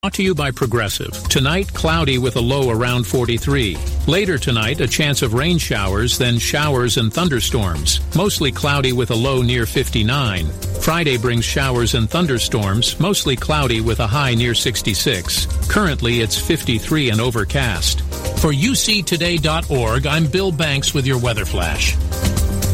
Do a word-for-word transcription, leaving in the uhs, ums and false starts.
Brought to you by Progressive. Tonight, cloudy with a low around forty-three. Later tonight, a chance of rain showers, then showers and thunderstorms. Mostly cloudy with a low near fifty-nine. Friday brings showers and thunderstorms, mostly cloudy with a high near sixty-six. Currently, it's fifty-three and overcast. For U C today dot org, I'm Bill Banks with your weather flash.